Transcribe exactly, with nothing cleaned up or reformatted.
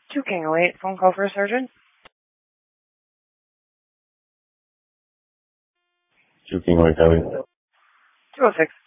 two King oh eight, phone call for a surgeon. two King oh eight, Kelly. two oh six.